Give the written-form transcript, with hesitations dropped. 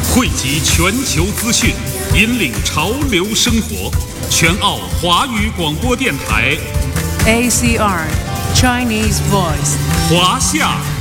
汇集全球资讯，引领潮流生活。全澳华语广播电台 ACR Chinese Voice 华夏